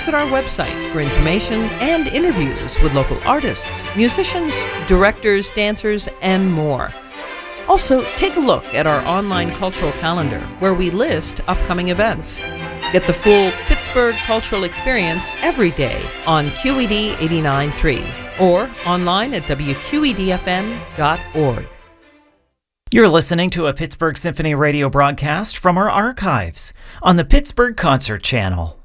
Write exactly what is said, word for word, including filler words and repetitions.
visit our website for information and interviews with local artists, musicians, directors, dancers, and more. Also, take a look at our online cultural calendar where we list upcoming events. Get the full Pittsburgh cultural experience every day on Q E D eighty-nine point three or online at W Q E D F M dot org. You're listening to a Pittsburgh Symphony radio broadcast from our archives on the Pittsburgh Concert Channel.